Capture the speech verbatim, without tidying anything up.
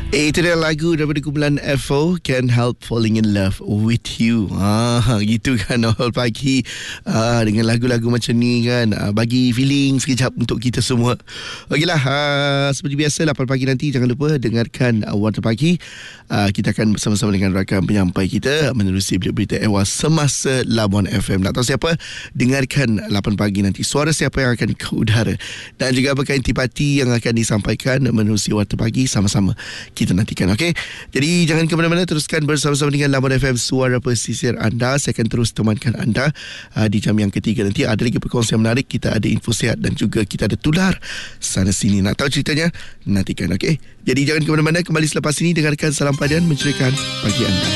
Eh, itu dia lagu daripada kumpulan F O, Can't Help Falling in Love with You. Ah, gitu kan awal pagi ah, dengan lagu-lagu macam ni kan, ah, bagi feeling sekejap untuk kita semua. Okeylah, ah, seperti biasa lapan pagi nanti jangan lupa dengarkan ah, Warta Pagi. Ah, kita akan bersama-sama dengan rakan penyampai kita menerusi berita-berita ehwal semasa Labuan F M. Nak tahu siapa? Dengarkan lapan pagi nanti. Suara siapa yang akan ke udara dan juga apakah intipati yang akan disampaikan menerusi Warta Pagi, sama-sama kita nantikan. Okey, jadi jangan ke mana-mana, teruskan bersama-sama dengan Labuan F M, suara pesisir anda. Saya akan terus temankan anda uh, di jam yang ketiga nanti. Ada lagi perkongsian menarik, kita ada info sihat dan juga kita ada tular sana sini. Nak tahu ceritanya? Nantikan. Okey, jadi jangan ke mana-mana. Kembali selepas ini dengarkan Salam Padian menceriakan pagi anda.